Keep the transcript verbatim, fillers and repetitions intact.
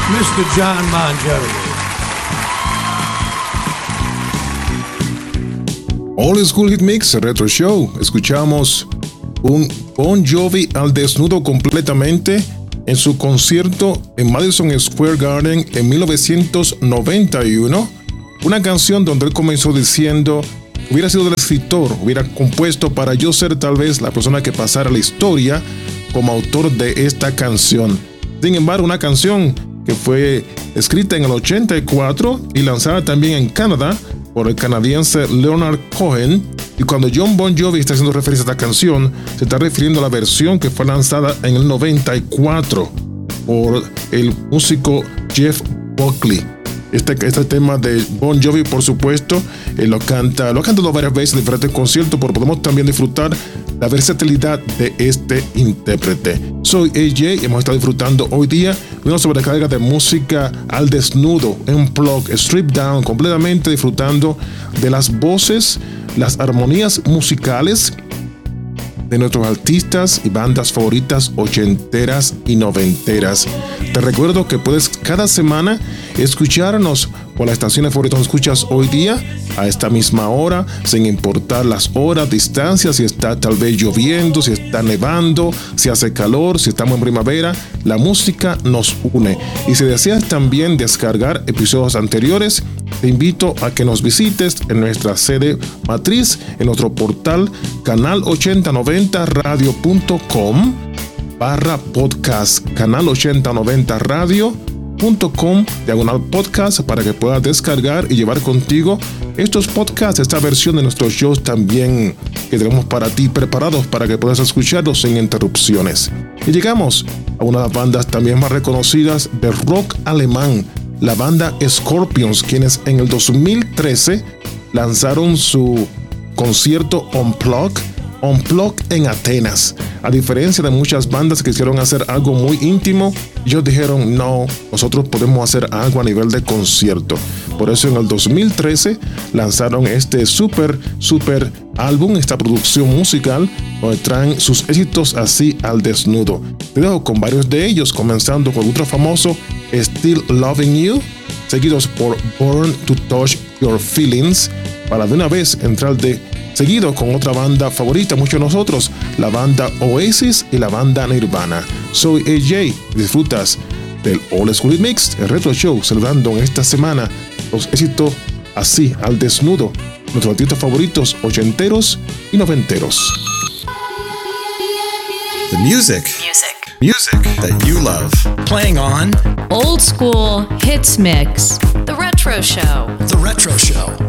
mister John Bon Jovi. Old School Hit Mix Retro Show. Escuchamos un Bon Jovi al desnudo completamente en su concierto en Madison Square Garden en mil novecientos noventa y uno. Una canción donde él comenzó diciendo: hubiera sido el escritor, hubiera compuesto para yo ser tal vez la persona que pasara la historia como autor de esta canción. Sin embargo, una canción que fue escrita en el ochenta y cuatro y lanzada también en Canadá por el canadiense Leonard Cohen. Y cuando John Bon Jovi está haciendo referencia a esta canción, se está refiriendo a la versión que fue lanzada en el noventa y cuatro por el músico Jeff Buckley. Este, este tema de Bon Jovi, por supuesto, eh, lo canta, lo ha cantado varias veces en diferentes conciertos, pero podemos también disfrutar la versatilidad de este intérprete. Soy A J y hemos estado disfrutando hoy día una sobrecarga de música al desnudo, en plug, strip down, completamente disfrutando de las voces, las armonías musicales de nuestros artistas y bandas favoritas ochenteras y noventeras. Te recuerdo que puedes cada semana escucharnos por las estaciones favoritas donde escuchas hoy día a esta misma hora, sin importar las horas, distancias, si está tal vez lloviendo, si está nevando, si hace calor, si estamos en primavera. La música nos une. Y si deseas también descargar episodios anteriores, te invito a que nos visites en nuestra sede matriz, en nuestro portal canal ochenta noventa radio punto com barra podcast, canal ochenta noventa radio punto com diagonal podcast, para que puedas descargar y llevar contigo estos podcasts, esta versión de nuestros shows también que tenemos para ti preparados para que puedas escucharlos sin interrupciones. Y llegamos a una de las bandas también más reconocidas de rock alemán, la banda Scorpions, quienes en el dos mil trece lanzaron su concierto Unplugged, Unplugged en Atenas. A diferencia de muchas bandas que quisieron hacer algo muy íntimo, ellos dijeron: no, nosotros podemos hacer algo a nivel de concierto. Por eso en el dos mil trece lanzaron este súper, súper álbum, esta producción musical, donde traen sus éxitos así al desnudo. Te dejo con varios de ellos, comenzando con otro famoso, Still Loving You, seguidos por Born to Touch Your Feelings, para de una vez entrar de seguido con otra banda favorita, muchos de nosotros, la banda Oasis y la banda Nirvana. Soy A J, disfrutas del Old School Mix, el Retro Show, saludando en esta semana los éxitos así al desnudo, nuestros artistas favoritos ochenteros y noventeros. The music. Music. Music that you love. Playing on Old School Hits Mix. The Retro Show. The Retro Show.